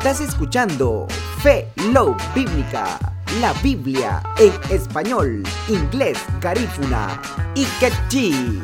Estás escuchando Fe Love Bíblica, la Biblia en español, inglés, garífuna y quechí.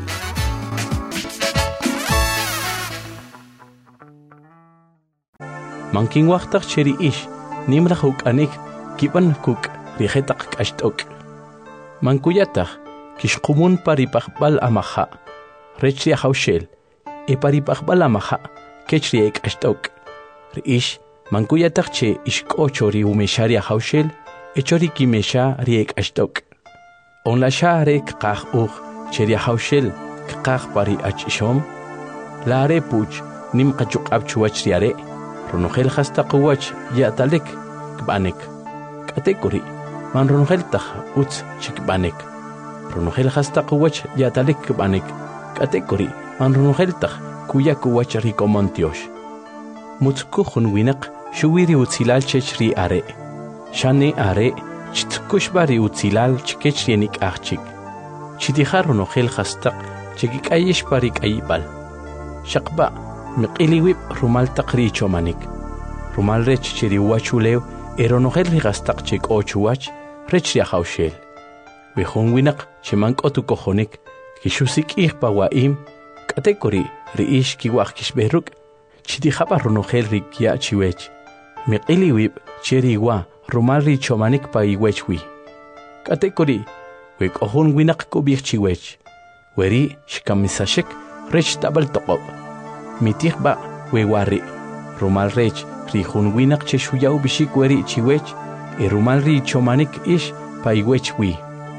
Mankin waqtaq cheri ish nimra huk anik kipan kuk rijetaq kashtok. Mankuyataq kishqumun paripaqbal amaja rechri hawshel e paripaqbal amaja kechri ekashtok. Riish mankuyataq che ishk'ocho ri umesharia hawshel echori kimesha ri ekashtok. On la share kqaq uq cheri hawshel kqaq pari achishom la are puch nim qachuq abchuach riare Ronogel hastaq wach yatalek kbanek kategori man ronogel taq uts chikbanek ronogel hastaq wach yatalek kbanek kategori man ronogel taq kuyak wach rikomontiosh mutskujun winaq shuwiri utzilal chechri are shane are chitkushbari utzilal chikechrienik achik chitijar ronogel hastaq chikikayish parik ayibal shaqba Miqiliwib rumal taqri chomanik. Rumal rech chiri wachulew eronogel rigastaq chik ochuach rech riahawshel. Wihun winaq chimank otu kojonik kishusik ihpa waim kategori riish kiwaq kishberuk chitijaba ronogel rikia chiwech. Miqiliwib chiri wa rumal ri chomanik pa iwechwi. Kategori wik ohun winaq kubik chiwech. Weri shikamisashik rech tabal toqob. Mitihba wewari rumal rech rihun winak cheshuyaw bishik weri chiwech e rumal ri chomanik ish paiwech wi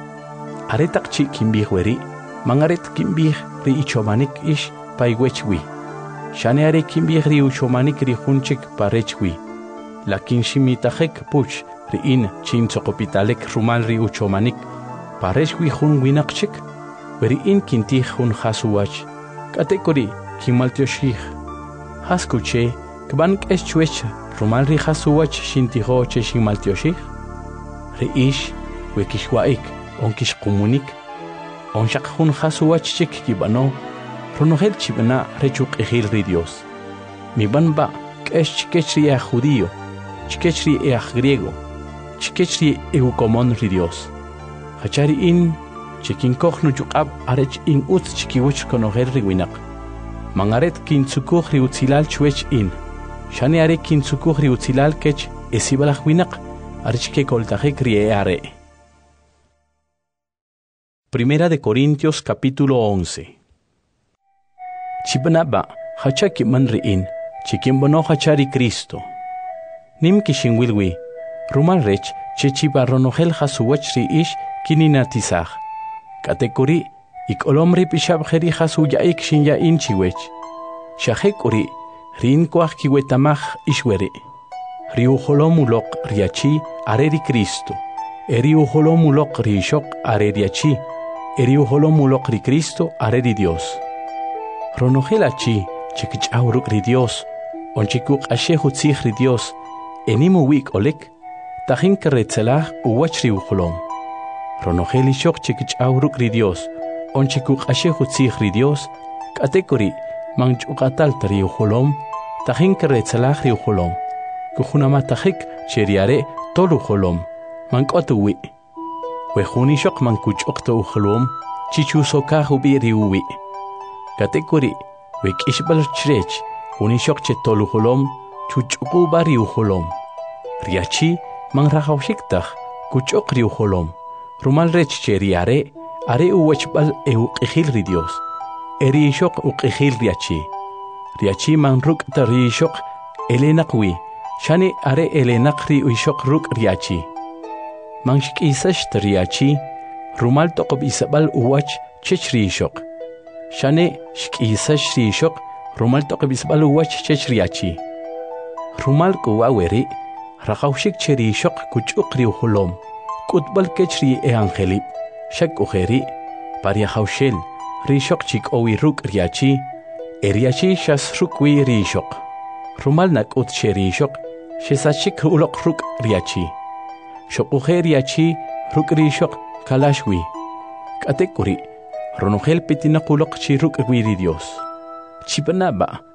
aretak chi kimbih weri mangaret kimbih ri chomanik ish paiwech wi shane are kimbih ri chomanik rihun chik parech wi lakin shimitajek puch ri in chin chokopitalek rumal ri chomanik parech wi hun winak chik weri in kintih hun hasuwach kategori Kimaltioshich Haskuche Kbank Eschwech Rumal ri hasuwach shintiho che shimaltioshich Reish Wekishwaik Onkishkumunik Onshakjun hasuwach chik kibano Ronogel chibana rechuk ejil ri Dios Mibanba Kesh chikechri judío Chikechri griego Chikechri eukomon ri Dios Hachari in Chikinkojnu chukab arech in utz chikiwach konogel ri winak Mangaret kintsukuj ri utzilal chwech in. Shane are kintsukuj ri utzilal kech esibalaj winaq archke koltajek ri are. Primera de Corintios capítulo 11. Chibnaba hachaki man ri in, chikimbono hachari Cristo. Nim kishinwilwi, rumal rech chechiba ronogel hasuwach ri ish kininatizaj. Kategori Ik olomri pishab kheri khasu yaik shin ya inchiwech. Shahek uri rin kwach kiwetamach ishwere. Riu holomulok riachi areri Cristo. Eriu holomulok rishok areriachi. Eriu holomulok ri Cristo areri Dios. Ronogelachi chikichauruk ri Dios. Onchikuk ashehu tzich ri Dios. Enimu wik olek. Tahin keretzelah uwach riu holom. Ronogeli shok chikichauruk ri Dios. Onchikuk ashehu tzich ri Dios, kategori manchukatal tari uholom, tahin keretzelach ri uholom, kujunamatahik cheriare tolu uholom, mankotuwi. Wehunishok mankuchokto uholom, chichusokah ubi ri uwi. Kategori wekishbal chrech, hunishok che tolu uholom, chuchukuba ri uholom. Riachi manrahawshiktah, kuchok ri uholom, rumal rech cheriare, Are uwachbal euqihil ri Dios. Eri shok uqihil riachi. Riachi man ruk tari shok elenaqwi. Shani are elenaqri uishok ruk riachi. Man shkisash riachi. Rumal toqob isabal uwach chechri shok. Shani shkisash ri shok. Rumal toqob isabal uwach chechriachi. Rumal kuwaweri. Rakawshik cheri shok kuchukri uhulom. Kutbal kechri angelip. Shak ujeri, paria haushel, rishok chik owi ruk riachi, eriachi shas rukwi rishok. Rumal nak utche rishok, shesachik ulok ruk riachi. Shok ujeriachi, ruk rishok, kalashwi. Katekuri, ronogel petinakulok chi ruk wiri Dios. Chipanaba,